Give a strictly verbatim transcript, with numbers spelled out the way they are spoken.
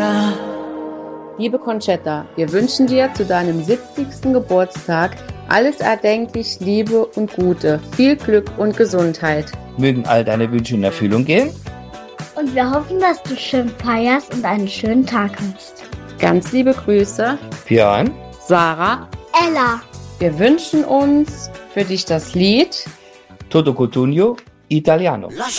Conchetta. Liebe Conchetta, wir wünschen dir zu deinem siebzigsten Geburtstag alles erdenklich Liebe und Gute, viel Glück und Gesundheit. Mögen all deine Wünsche in Erfüllung gehen. Und wir hoffen, dass du schön feierst und einen schönen Tag hast. Ganz liebe Grüße, Björn, Sarah, Ella. Wir wünschen uns für dich das Lied Toto Cotugno Italiano.